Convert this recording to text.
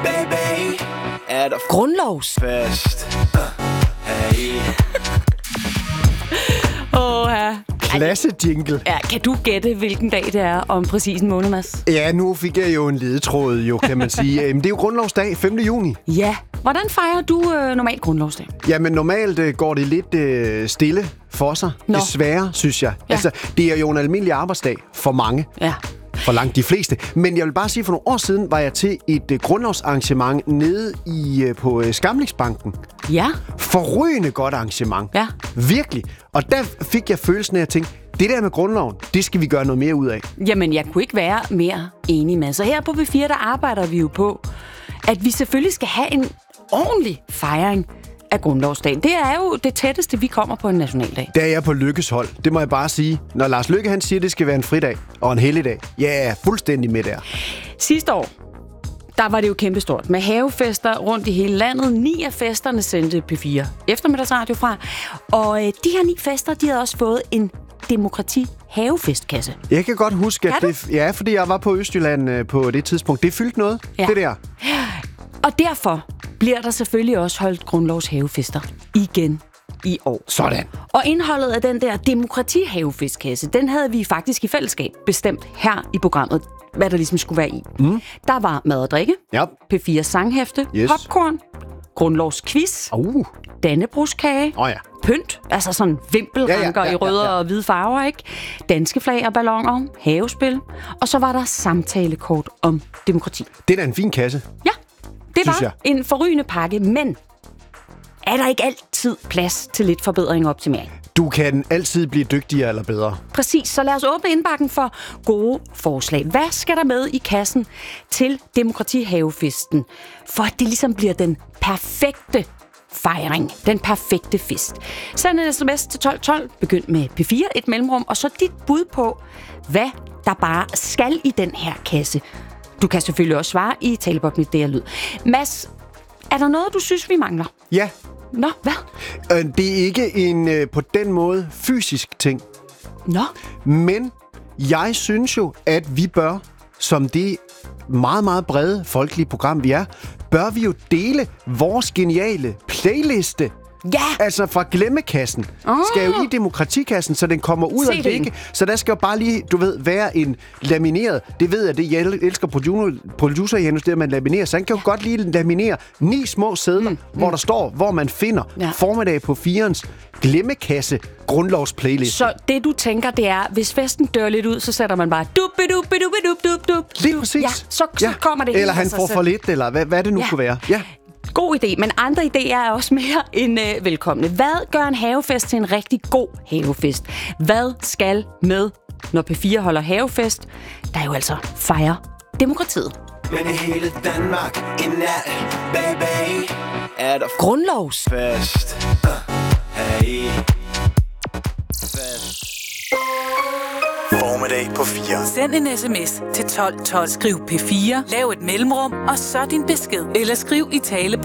baby, er der Grundlovsfest. Hey. Klasse jingle. Ja, kan du gætte, hvilken dag det er om præcis en måned, Mads? Ja, nu fik jeg jo en ledetråd, jo, kan man sige. Det er jo grundlovsdag, 5. juni. Ja. Hvordan fejrer du normalt grundlovsdag? Jamen, normalt går det lidt stille for sig. Nå. Desværre, synes jeg. Ja. Altså, det er jo en almindelig arbejdsdag for mange. Ja. For langt de fleste. Men jeg vil bare sige, for nogle år siden var jeg til et grundlovsarrangement nede på Skamlingsbanken. Ja. Forrygende godt arrangement. Ja. Virkelig. Og der fik jeg følelsen af at tænke, det der med grundloven, det skal vi gøre noget mere ud af. Jamen, jeg kunne ikke være mere enig med. Så her på V4, der arbejder vi jo på, at vi selvfølgelig skal have en ordentlig fejring af grundlovsdagen. Det er jo det tætteste, vi kommer på en nationaldag. Der er jeg på Lykkes hold. Det må jeg bare sige. Når Lars Løkke han siger, at det skal være en fridag og en helligdag, jeg er fuldstændig med der. Sidste år, der var det jo kæmpestort med havefester rundt i hele landet. 9 af festerne sendte P4 eftermiddagsradio fra. Og de her 9 fester, de havde også fået en demokrati-havefestkasse. Jeg kan godt huske, kan at ja, fordi jeg var på Østjylland på det tidspunkt. Det fyldte noget, det der. Og derfor bliver der selvfølgelig også holdt grundlovshavefester igen i år. Sådan. Og indholdet af den der demokrati-havefestkasse, den havde vi faktisk i fællesskab bestemt her i programmet, hvad der ligesom skulle være i. Der var mad og drikke, Ja. P4 sanghæfte, popcorn, grundlovsquiz, dannebrogskage, ja. pynt, altså sådan vimpelranker i røde og hvide farver, ikke? Danske flag og balloner, havespil, og så var der samtalekort om demokrati. Det er da en fin kasse. Ja, det Synes var jeg. en forrygende pakke, men er der ikke altid plads til lidt forbedring og optimering? Du kan altid blive dygtigere eller bedre. Præcis, så lad os åbne indbakken for gode forslag. Hvad skal der med i kassen til demokratihavefesten, for at det ligesom bliver den perfekte fejring, den perfekte fest? Send en sms til 1212, begynd med P4, et mellemrum, og så dit bud på, hvad der bare skal i den her kasse. Du kan selvfølgelig også svare i taleboblen i DR Lyd. Mads, er der noget, du synes, vi mangler? Ja. Nå, hvad? Det er ikke en på den måde fysisk ting. Nå. Men jeg synes jo, at vi bør, som det meget, meget brede folkelige program vi er, bør vi jo dele vores geniale playliste. Ja! Altså fra glemmekassen skal jo i demokratikassen, så den kommer ud af ligge. Så der skal jo bare lige, du ved, være en lamineret. Det ved jeg, det jeg elsker producer Janus, det at man laminerer. Så han kan jo godt lige laminere 9 små sedler, hvor der står, hvor man finder formiddag på 4'ens glemmekasse grundlovsplaylist. Så det du tænker, det er, hvis festen dør lidt ud, så sætter man bare dup. Lige præcis. Ja, så kommer det. Eller han får for lidt, eller hvad det nu kunne være. Ja. God idé, men andre idéer er også mere end velkomne. Hvad gør en havefest til en rigtig god havefest? Hvad skal med, når P4 holder havefest? Der er jo altså fejre demokratiet. Men i hele Danmark i nat, baby, er der Grundlovsfest. Hey. Fest. Formiddag på 4. Send en sms til 1212. Skriv P4, lav et mellemrum, og så din besked. Eller skriv i taleboksen